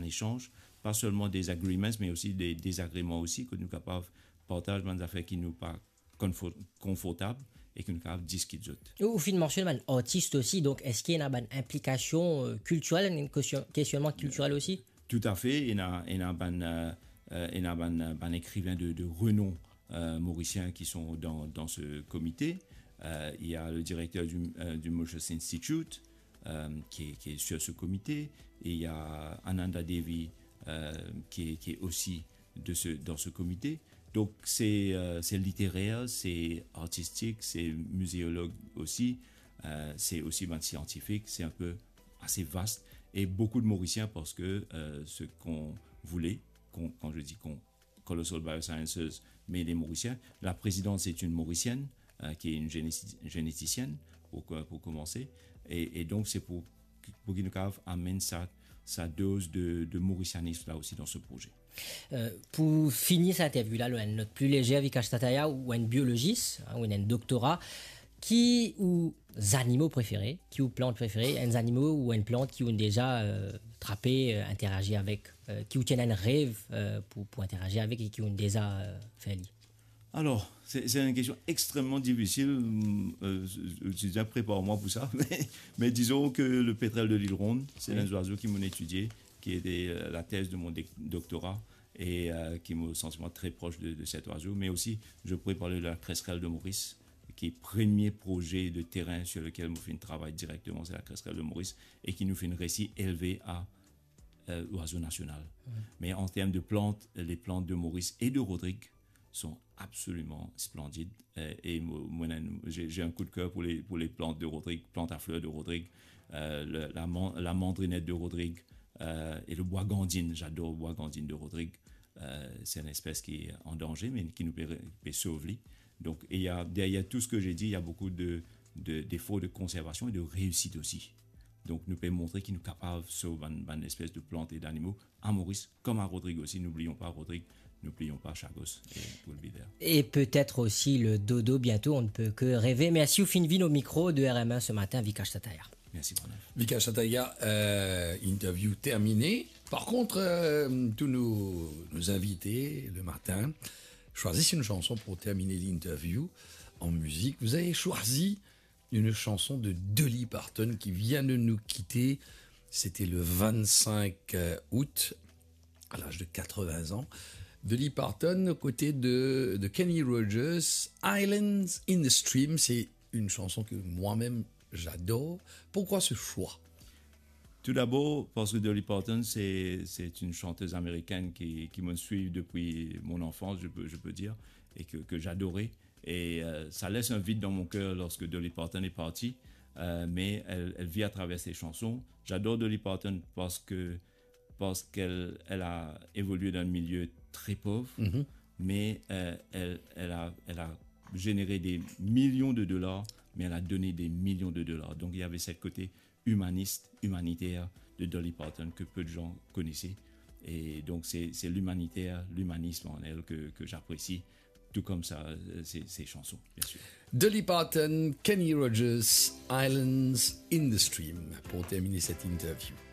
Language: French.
échange, pas seulement des agreements, mais aussi des désagréments aussi, que nous sommes capables de partager des affaires qui nous pas confortables et que nous sommes capables de discuter. Au fin de mentionner un artiste aussi, donc est-ce qu'il y a une implication culturelle, un questionnement culturel aussi? Tout à fait, il y a un écrivain de renom mauricien qui sont dans ce comité. Il y a le directeur du Mauritius Institute qui est sur ce comité, et il y a Ananda Devi qui est aussi dans ce comité. Donc c'est littéraire, c'est artistique, c'est muséologue aussi, c'est aussi scientifique, c'est un peu assez vaste, et beaucoup de Mauriciens, parce que ce qu'on voulait, quand je dis Colossal Biosciences, mais les Mauriciens, la présidente c'est une Mauricienne, qui est une généticienne pour commencer, et donc c'est pour Burkina Faso amène sa dose de mauricianisme là aussi dans ce projet. Pour finir cette interview là, une note plus légère avec Ashtataya, ou un biologiste, ou un doctorat, qui ou animaux préférés, qui ou plantes préférées, un animaux ou une plante qui ont déjà trappé, interagi avec, qui ou tiennent un rêve pour interagir avec et qui ont déjà fait. Alors, c'est une question extrêmement difficile. Je déjà prépare-moi pour ça. Mais disons que le pétrel de l'île Ronde, c'est un oiseau qui m'a étudié, qui était la thèse de mon doctorat, et qui m'a sentiment très proche de cet oiseau. Mais aussi, je pourrais parler de la cresserelle de Maurice, qui est le premier projet de terrain sur lequel nous faisons travail directement, c'est la cresserelle de Maurice, et qui nous fait un récit élevé à l'oiseau national. Mais en termes de plantes, les plantes de Maurice et de Rodrigue sont absolument splendides, et moi j'ai un coup de cœur pour les plantes de Rodrigue, plantes à fleurs de Rodrigue, la mandrinette de Rodrigue, et le bois gandine. J'adore le bois gandine de Rodrigue. C'est une espèce qui est en danger, mais qui nous peut sauver. Donc, derrière tout ce que j'ai dit, il y a beaucoup de défauts de conservation et de réussite aussi. Donc, nous pouvons montrer qu'il nous capable de sauver une espèce de plantes et d'animaux à Maurice, comme à Rodrigue aussi. N'oublions pas Rodrigue, n'oublions pas Chagos et Poulbidère. Et peut-être aussi le dodo bientôt, on ne peut que rêver. Merci au Finvin au micro de RMA ce matin, Vikash Tataya. Merci, Brunel. Vikash Tataya, interview terminée. Par contre, tous nos invités le matin choisissent une chanson pour terminer l'interview en musique. Vous avez choisi une chanson de Dolly Parton qui vient de nous quitter. C'était le 25 août, à l'âge de 80 ans. Dolly Parton, aux côtés de Kenny Rogers, Islands in the Stream. C'est une chanson que moi-même j'adore. Pourquoi ce choix? Tout d'abord, parce que Dolly Parton, c'est une chanteuse américaine qui me suit depuis mon enfance, je peux dire, et que j'adorais. Et ça laisse un vide dans mon cœur lorsque Dolly Parton est partie, mais elle vit à travers ses chansons. J'adore Dolly Parton parce qu'elle a évolué dans un milieu très pauvre, mais elle a généré des millions de dollars, mais elle a donné des millions de dollars. Donc il y avait ce côté humanitaire de Dolly Parton que peu de gens connaissaient. Et donc c'est l'humanisme en elle que j'apprécie, tout comme ça, ses chansons, bien sûr. Dolly Parton, Kenny Rogers, Islands in the Stream, pour terminer cette interview.